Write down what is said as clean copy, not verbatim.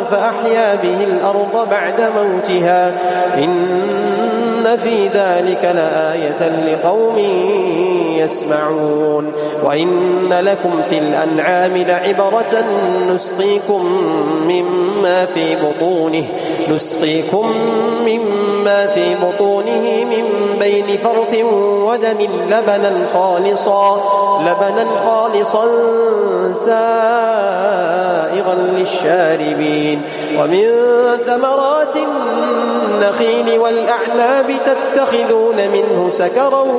فأحيا به الأرض بعد موتها إن في ذلك لآية لقوم يسمعون وإن لكم في الأنعام لعبرة نسقيكم مما في بطونه من بين فرث ودم لبنا خالصا سائغا للشاربين ومن ثمرات النخيل والأعناب تتخذون منه سكرا